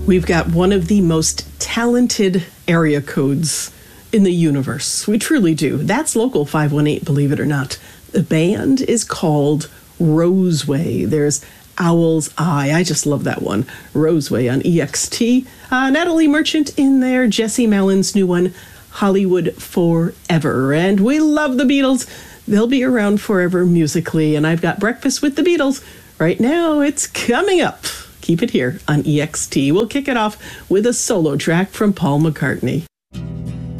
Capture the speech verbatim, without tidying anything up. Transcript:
We've got one of the most talented area codes in the universe. We truly do. That's Local five one eight, believe it or not. The band is called Roseway. There's Owl's Eye. I just love that one. Roseway on E X T. Uh, Natalie Merchant in there. Jesse Mallin's new one, Hollywood Forever. And we love the Beatles. They'll be around forever musically. And I've got Breakfast with the Beatles. Right now, it's coming up. Keep it here on E X T. We'll kick it off with a solo track from Paul McCartney.